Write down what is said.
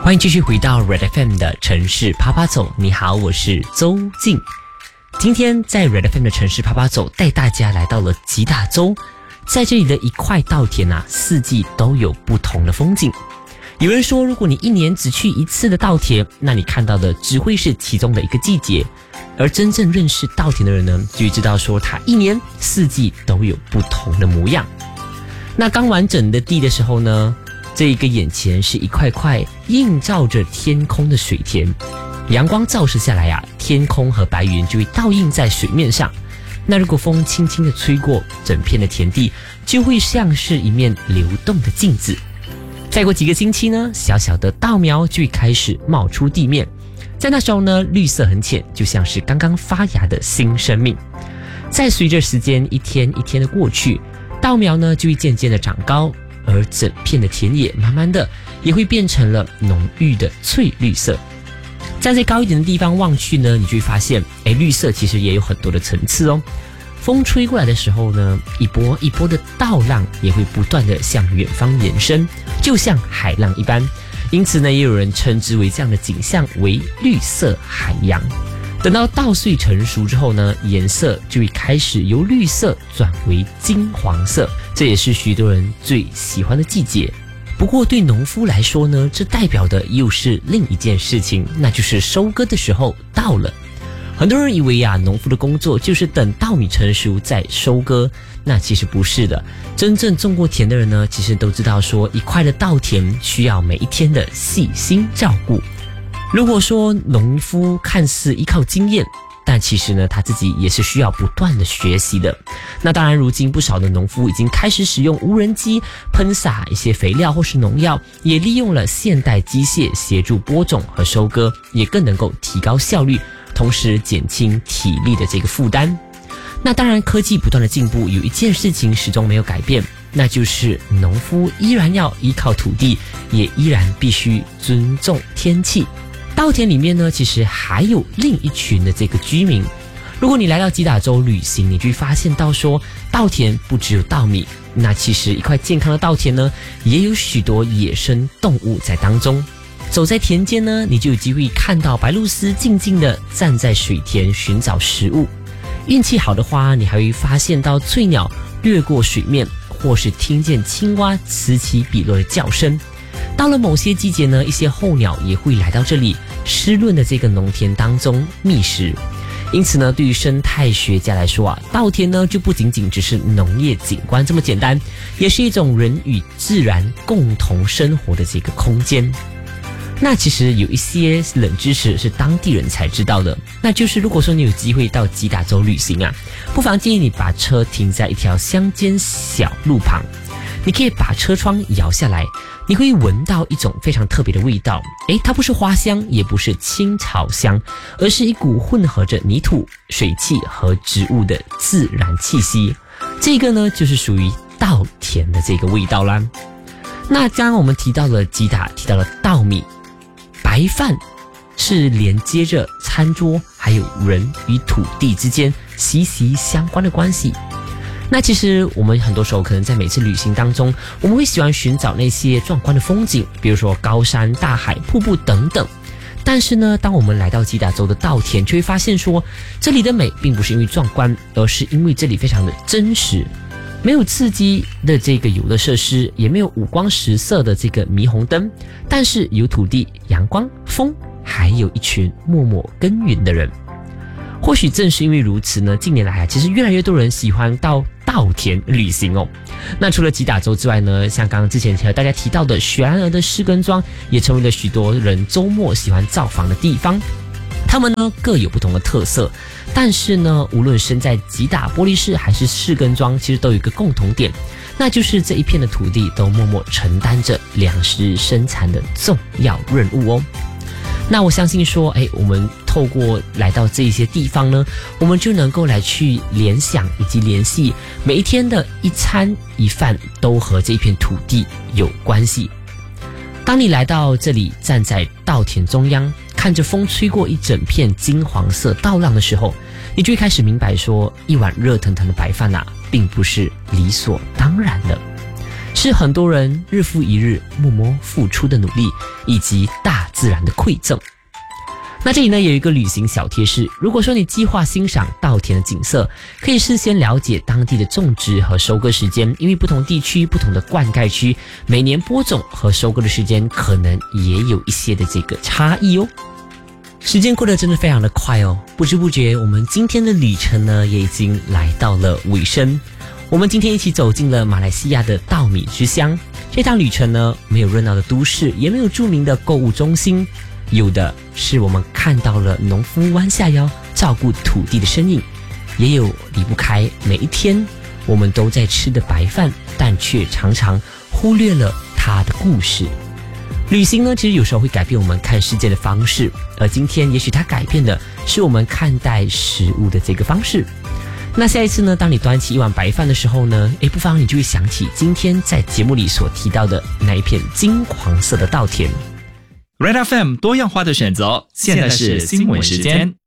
欢迎继续回到 Red FM 的城市趴趴走。你好，我是周静。今天在 Red FM 的城市趴趴走，带大家来到了吉打州。在这里的一块稻田啊，四季都有不同的风景。有人说，如果你一年只去一次的稻田，那你看到的只会是其中的一个季节。而真正认识稻田的人呢，就会知道说，它一年四季都有不同的模样。那刚完整的地的时候呢，这个眼前是一块块映照着天空的水田，阳光照射下来啊，天空和白云就会倒映在水面上。那如果风轻轻的吹过，整片的田地就会像是一面流动的镜子。再过几个星期呢，小小的稻苗就会开始冒出地面，在那时候呢，绿色很浅，就像是刚刚发芽的新生命。再随着时间一天一天的过去，稻苗呢就会渐渐的长高，而整片的田野慢慢的也会变成了浓郁的翠绿色。站在高一点的地方望去呢，你就会发现，绿色其实也有很多的层次哦。风吹过来的时候呢，一波一波的稻浪也会不断的向远方延伸，就像海浪一般。因此呢，也有人称之为这样的景象为绿色海洋。等到稻穗成熟之后呢，颜色就会开始由绿色转为金黄色，这也是许多人最喜欢的季节。不过对农夫来说呢，这代表的又是另一件事情，那就是收割的时候到了。很多人以为农夫的工作就是等稻米成熟再收割，那其实不是的。真正种过田的人呢，其实都知道说，一块的稻田需要每一天的细心照顾。如果说农夫看似依靠经验，但其实呢，他自己也是需要不断的学习的。那当然，如今不少的农夫已经开始使用无人机喷洒一些肥料或是农药，也利用了现代机械协助播种和收割，也更能够提高效率，同时减轻体力的这个负担。那当然，科技不断的进步，有一件事情始终没有改变，那就是农夫依然要依靠土地，也依然必须尊重天气。稻田里面呢，其实还有另一群的这个居民。如果你来到吉打州旅行，你就会发现到说，稻田不只有稻米，那其实一块健康的稻田呢，也有许多野生动物在当中。走在田间呢，你就有机会看到白鹭鸶静静地站在水田寻找食物。运气好的话，你还会发现到翠鸟掠过水面，或是听见青蛙此起彼落的叫声。到了某些季节呢，一些候鸟也会来到这里湿润的这个农田当中觅食。因此呢，对于生态学家来说稻田呢就不仅仅只是农业景观这么简单，也是一种人与自然共同生活的这个空间。那其实有一些冷知识是当地人才知道的，那就是如果说你有机会到吉打州旅行不妨建议你把车停在一条乡间小路旁，你可以把车窗摇下来，你会闻到一种非常特别的味道。它不是花香，也不是青草香，而是一股混合着泥土、水汽和植物的自然气息。这个呢，就是属于稻田的这个味道啦。那刚刚我们提到了吉打，提到了稻米，白饭是连接着餐桌还有人与土地之间息息相关的关系。那其实我们很多时候可能在每次旅行当中，我们会喜欢寻找那些壮观的风景，比如说高山、大海、瀑布等等。但是呢，当我们来到吉打州的稻田，就会发现说，这里的美并不是因为壮观，而是因为这里非常的真实。没有刺激的这个游乐设施，也没有五光十色的这个霓虹灯，但是有土地、阳光、风，还有一群默默耕耘的人。或许正是因为如此呢，近年来其实越来越多人喜欢到稻田旅行哦。那除了吉打州之外呢，像刚刚之前和大家提到的雪兰莪的士根庄，也成为了许多人周末喜欢造访的地方。他们呢各有不同的特色，但是呢，无论身在吉打、玻璃市还是士根庄，其实都有一个共同点，那就是这一片的土地都默默承担着粮食生产的重要任务哦。那我相信说，我们透过来到这一些地方呢，我们就能够来去联想以及联系每一天的一餐一饭都和这片土地有关系。当你来到这里，站在稻田中央，看着风吹过一整片金黄色稻浪的时候，你就会开始明白说，一碗热腾腾的白饭并不是理所当然的。 是很多人日复一日默默付出的努力，以及大自然的馈赠。那这里呢有一个旅行小贴士，如果说你计划欣赏稻田的景色，可以事先了解当地的种植和收割时间，因为不同地区、不同的灌溉区，每年播种和收割的时间可能也有一些的这个差异哦。时间过得真的非常的快哦，不知不觉我们今天的旅程呢也已经来到了尾声。我们今天一起走进了马来西亚的稻米之乡。这趟旅程呢没有热闹的都市，也没有著名的购物中心，有的是我们看到了农夫弯下腰照顾土地的身影，也有离不开每一天我们都在吃的白饭，但却常常忽略了它的故事。旅行呢其实有时候会改变我们看世界的方式，而今天也许它改变的是我们看待食物的这个方式。那下一次呢，当你端起一碗白饭的时候呢，不妨你就会想起今天在节目里所提到的那一片金黄色的稻田。 Red FM 多样化的选择，现在是新闻时间。